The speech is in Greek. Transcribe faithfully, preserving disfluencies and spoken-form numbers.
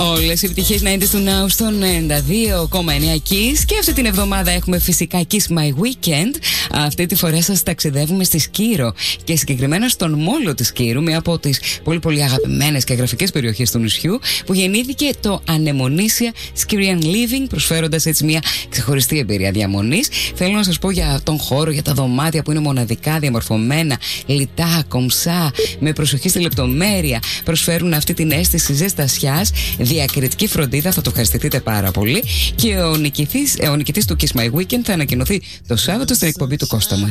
Όλες οι επιτυχίες ενενήντα του Now στον ενενήντα δύο κόμμα εννέα Kiss. Και αυτή την εβδομάδα έχουμε φυσικά Kiss My Weekend. Αυτή τη φορά σας ταξιδεύουμε στη Σκύρο και συγκεκριμένα στον Μόλο της Σκύρου, μία από τις πολύ πολύ αγαπημένες και γραφικές περιοχές του νησιού, που γεννήθηκε το Ανεμονήσια Skirian Living, προσφέροντας έτσι μια ξεχωριστή εμπειρία διαμονής. Θέλω να σας πω για τον χώρο, για τα δωμάτια που είναι μοναδικά διαμορφωμένα, λιτά, κομψά, με προσοχή στη λεπτομέρεια. Προσφέρουν αυτή την αίσθηση ζεστασιάς, διακριτική φροντίδα, θα το ευχαριστηθείτε πάρα πολύ. Και ο νικητής, ο νικητής του Kiss My Weekend θα ανακοινωθεί το Σάββατο στην εκπομπή του Κώστα μας.